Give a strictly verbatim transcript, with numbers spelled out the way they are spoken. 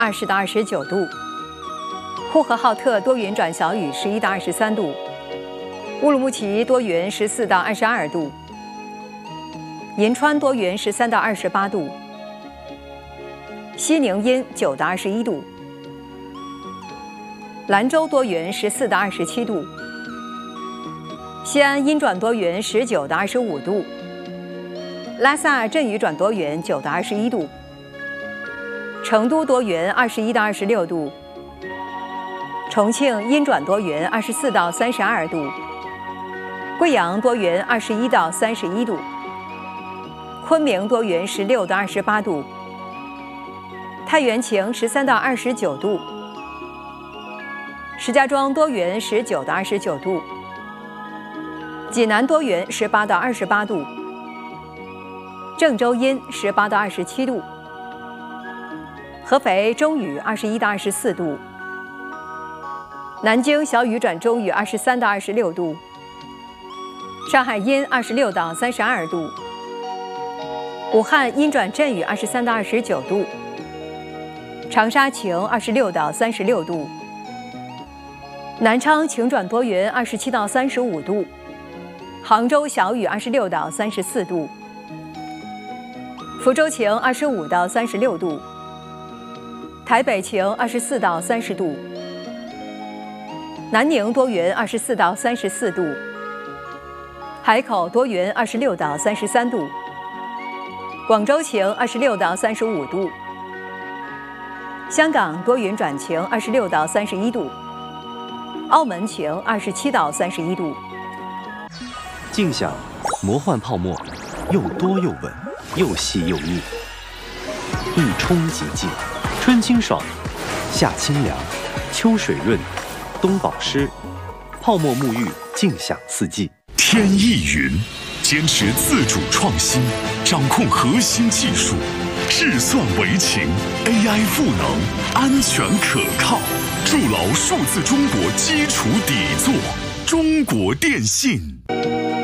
二十到二十九度。呼和浩特多云转小雨，十一到二十三度。乌鲁木齐多云，十四到二十二度。银川多云，十三到二十八度。西宁阴，九到二十一度。兰州多云，十四到二十七度。西安阴转多云，十九到二十五度。拉萨阵雨转多云，九到二十一度。成都多云，二十一到二十六度。重庆阴转多云，二十四到三十二度。贵阳多云，二十一到三十一度。昆明多云，十六到二十八度。太原晴，十三到二十九度。石家庄多云，十九到二十九度。济南多云，十八到二十八度。郑州阴，十八到二十七度。合肥中雨，二十一到二十四度。南京小雨转中雨，二十三到二十六度。上海阴，二十六到三十二度。武汉阴转阵雨，二十三到二十九度。长沙晴，二十六到三十六度。南昌晴转多云，二十七到三十五度。杭州小雨，二十六到三十四度。福州晴，二十五到三十六度。台北晴，二十四到三十度。南宁多云，二十四到三十四度。海口多云，二十六到三十三度。广州晴，二十六到三十五度。香港多云转晴，二十六到三十一度。澳门晴，二十七到三十一度。 静享魔幻泡沫，又多又稳，又细又腻，一冲即净，春清爽，夏清凉，秋水润，冬保湿，泡沫沐浴，静享四季。 天翼云坚持自主创新，掌控核心技术，智算为情 ，A I 赋能，安全可靠，筑牢数字中国基础底座。中国电信。